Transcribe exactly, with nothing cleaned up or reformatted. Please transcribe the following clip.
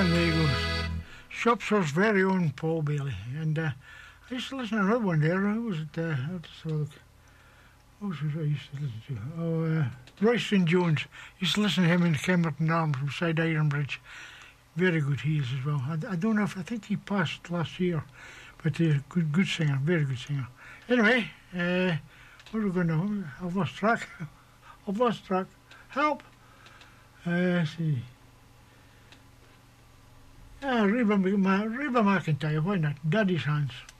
and there he goes. Shropshire's very own Paul Bailey. And uh, I used to listen to another one there. Who was it? Uh, let's have a look. What was it I used to listen to? Oh, uh, Roy Saint Jones. Used to listen to him in Kemerton Arms beside Iron Bridge. Very good he is as well. I, I don't know if, I think he passed last year. But he's a good, good singer, very good singer. Anyway, uh, what are we going to... I've lost track. I've lost track. Help! Uh, let's see. Ah, Reba, Ma, Reba McEntire, why not? Daddy's Hands.